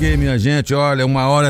Ok, minha gente, olha,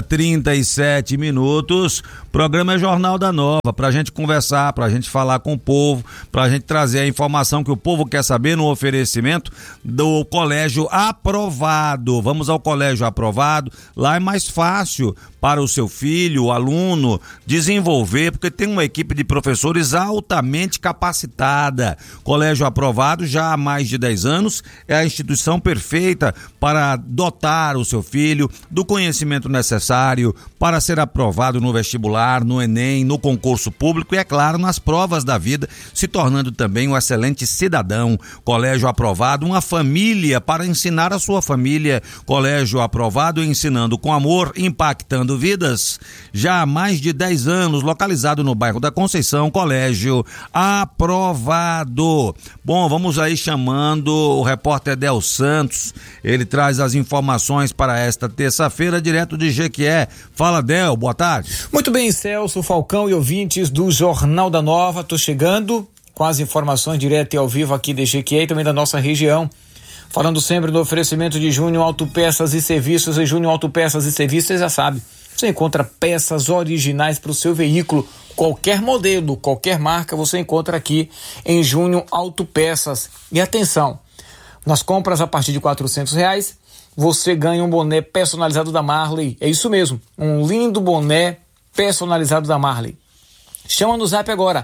1h37. Programa é Jornal da Nova, pra gente conversar, pra gente falar com o povo, pra gente trazer a informação que o povo quer saber no oferecimento do Colégio Aprovado. Vamos ao Colégio Aprovado, lá é mais fácil para o seu filho, o aluno, desenvolver, porque tem uma equipe de professores altamente capacitada. Colégio Aprovado, já há mais de 10 anos, é a instituição perfeita para dotar o seu filho do conhecimento necessário para ser aprovado no vestibular, no Enem, no concurso público e, é claro, nas provas da vida, se tornando também um excelente cidadão. Colégio Aprovado, uma família para ensinar a sua família. Colégio Aprovado, ensinando com amor, impactando vidas. Já há mais de 10 anos, localizado no bairro da Conceição, Colégio Aprovado. Bom, vamos aí chamando o repórter Del Santos. Ele traz as informações para esta terça-feira, direto de Jequié. Fala, Del, boa tarde. Muito bem, Celso, Falcão e ouvintes do Jornal da Nova. Tô chegando com as informações direto e ao vivo aqui de Jequié e também da nossa região. Falando sempre do oferecimento de Júnior Autopeças e Serviços. E Júnior Autopeças e Serviços, você já sabe, você encontra peças originais para o seu veículo. Qualquer modelo, qualquer marca, você encontra aqui em Júnior Autopeças. E atenção, nas compras a partir de R$400, você ganha um boné personalizado da Marley. É isso mesmo, um lindo boné personalizado da Marley. Chama no zap agora,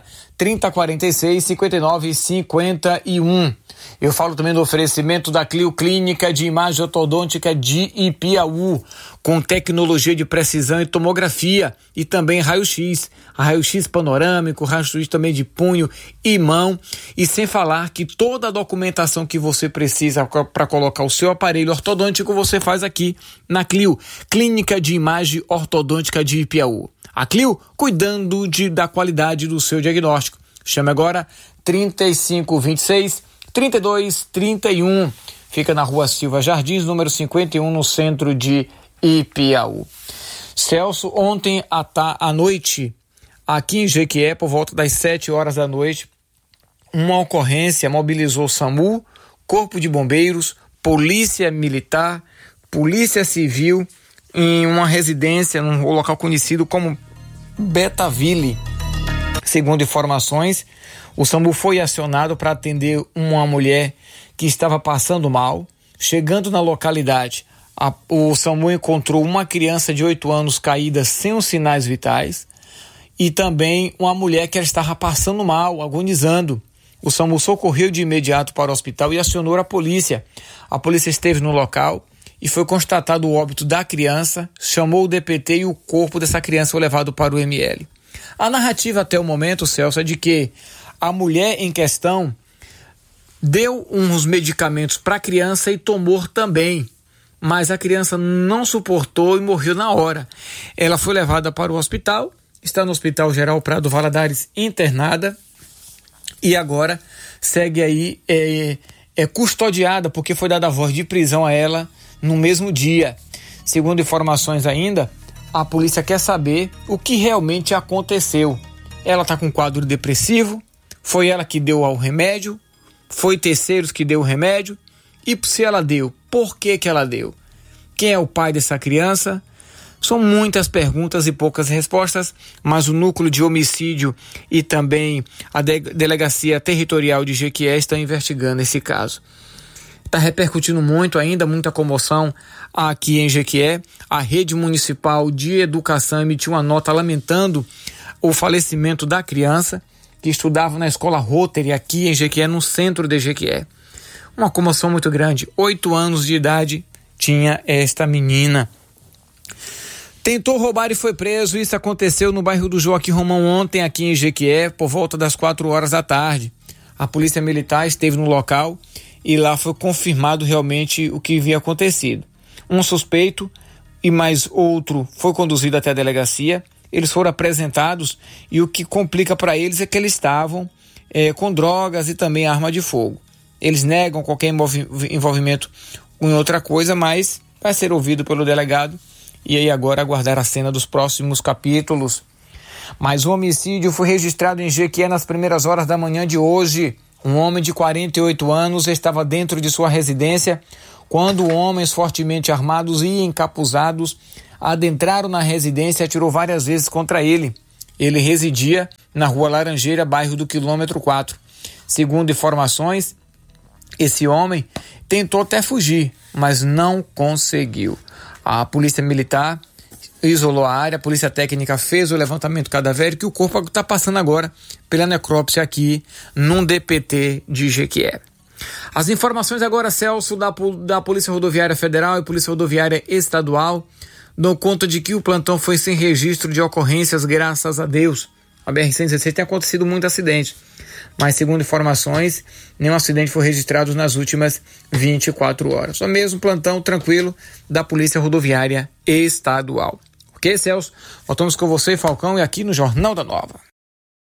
3046-5951. Eu falo também do oferecimento da Clio Clínica de Imagem Ortodôntica de Ipiaú, com tecnologia de precisão e tomografia, e também raio-x, raio-x panorâmico, raio-x também de punho e mão, e sem falar que toda a documentação que você precisa para colocar o seu aparelho ortodôntico, você faz aqui na Clio Clínica de Imagem Ortodôntica de Ipiaú. A Clio cuidando da qualidade do seu diagnóstico. Chame agora 3526-3231. Fica na Rua Silva Jardins, número 51, no centro de Ipiaú. Celso, ontem à noite, aqui em Jequié, por volta das 7 horas da noite, uma ocorrência mobilizou o SAMU, Corpo de Bombeiros, Polícia Militar, Polícia Civil, em uma residência, num local conhecido como Betaville. Segundo informações, o SAMU foi acionado para atender uma mulher que estava passando mal. Chegando na localidade, o SAMU encontrou uma criança de 8 anos caída sem os sinais vitais e também uma mulher que estava passando mal, agonizando. O SAMU socorreu de imediato para o hospital e acionou a polícia. A polícia esteve no local e foi constatado o óbito da criança, chamou o DPT e o corpo dessa criança foi levado para o ML. A narrativa até o momento, Celso, é de que a mulher em questão deu uns medicamentos para a criança e tomou também, mas a criança não suportou e morreu na hora. Ela foi levada para o hospital, está no Hospital Geral Prado Valadares internada e agora segue aí custodiada, porque foi dada a voz de prisão a ela no mesmo dia. Segundo informações ainda, a polícia quer saber o que realmente aconteceu. Ela está com um quadro depressivo, foi ela que deu o remédio, foi terceiros que deu o remédio, e se ela deu, por que ela deu? Quem é o pai dessa criança? São muitas perguntas e poucas respostas, mas o núcleo de homicídio e também a delegacia territorial de Jequié estão investigando esse caso. Está repercutindo muito ainda, muita comoção aqui em Jequié. A rede municipal de educação emitiu uma nota lamentando o falecimento da criança que estudava na escola Rotary aqui em Jequié, no centro de Jequié. Uma comoção muito grande. 8 anos de idade tinha esta menina. Tentou roubar e foi preso. Isso aconteceu no bairro do Joaquim Romão ontem aqui em Jequié, por volta das 4 horas da tarde. A polícia militar esteve no local e lá foi confirmado realmente o que havia acontecido. Um suspeito e mais outro foi conduzido até a delegacia. Eles foram apresentados e o que complica para eles é que eles estavam com drogas e também arma de fogo. Eles negam qualquer envolvimento em outra coisa, mas vai ser ouvido pelo delegado e aí agora aguardar a cena dos próximos capítulos. Mas o homicídio foi registrado em Jequié nas primeiras horas da manhã de hoje. Um homem de 48 anos estava dentro de sua residência quando homens fortemente armados e encapuzados adentraram na residência e atirou várias vezes contra ele. Ele residia na Rua Laranjeira, bairro do Quilômetro 4. Segundo informações, esse homem tentou até fugir, mas não conseguiu. A polícia militar isolou a área, a polícia técnica fez o levantamento cadavérico e o corpo está passando agora pela necrópsia aqui num DPT de Jequié. As informações agora, Celso, da Polícia Rodoviária Federal e Polícia Rodoviária Estadual dão conta de que o plantão foi sem registro de ocorrências, graças a Deus. A BR-116 tem acontecido muito acidente, mas segundo informações, nenhum acidente foi registrado nas últimas 24 horas. Só mesmo plantão tranquilo da Polícia Rodoviária Estadual. Ok, Celso? Voltamos com você, Falcão, e aqui no Jornal da Nova.